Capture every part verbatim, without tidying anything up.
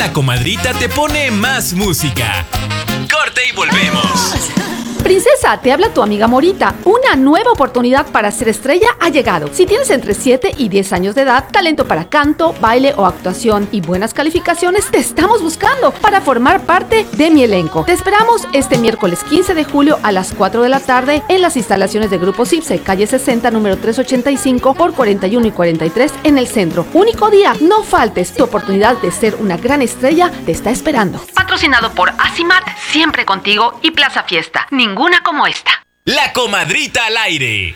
La comadrita te pone más música. Corte y volvemos. Princesa, te habla tu amiga Morita. Una nueva oportunidad para ser estrella ha llegado. Si tienes entre siete y diez años de edad, talento para canto, baile o actuación y buenas calificaciones, te estamos buscando para formar parte de mi elenco. Te esperamos este miércoles quince de julio a las cuatro de la tarde en las instalaciones de Grupo Cipse, calle sesenta, número trescientos ochenta y cinco por cuarenta y uno y cuarenta y tres en el centro. Único día, no faltes. Tu oportunidad de ser una gran estrella te está esperando. Patrocinado por Asimat, siempre contigo, y Plaza Fiesta. Ninguna como esta. La comadrita al aire.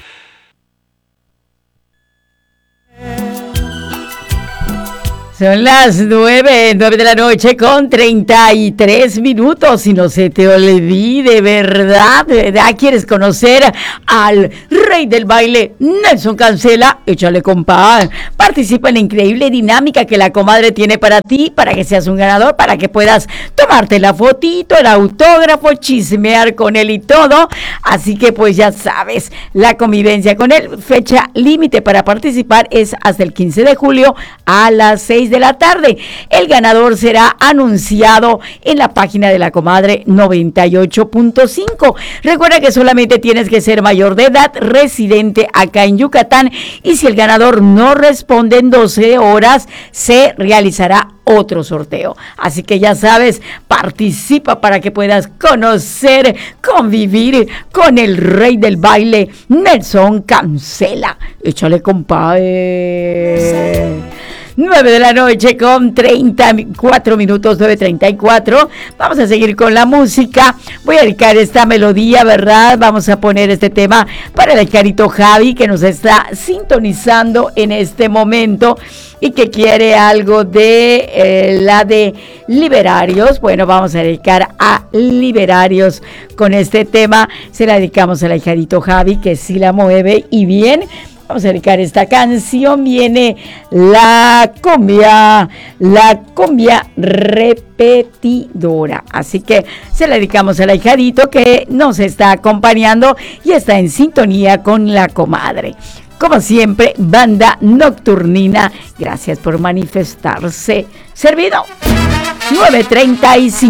Son las nueve, nueve de la noche con treinta y tres minutos. Y no se te olvide, ¿verdad? ¿Verdad? ¿Quieres conocer al rey del baile, Nelson Cancela? Échale, compa. Participa en la increíble dinámica que la comadre tiene para ti, para que seas un ganador, para que puedas tomarte la fotito, el autógrafo, chismear con él y todo. Así que pues ya sabes, la convivencia con él. Fecha límite para participar es hasta el quince de julio a las seis de la tarde. El ganador será anunciado en la página de la comadre noventa y ocho punto cinco. Recuerda que solamente tienes que ser mayor de edad, residente acá en Yucatán, y si el ganador no responde en doce horas, se realizará otro sorteo. Así que ya sabes, participa para que puedas conocer, convivir con el rey del baile, Nelson Cancela. Échale, compadre. nueve de la noche con treinta y cuatro minutos, nueve treinta y cuatro. Vamos a seguir con la música. Voy a dedicar esta melodía, ¿verdad? Vamos a poner este tema para el carito Javi, que nos está sintonizando en este momento y que quiere algo de eh, la de Liberarios. Bueno, vamos a dedicar a Liberarios con este tema. Se la dedicamos al carito Javi, que sí la mueve y bien. Vamos a dedicar esta canción. Viene la cumbia, la cumbia repetidora. Así que se la dedicamos al ahijadito que nos está acompañando y está en sintonía con la comadre. Como siempre, banda nocturnina. Gracias por manifestarse. Servido. nueve treinta y cinco.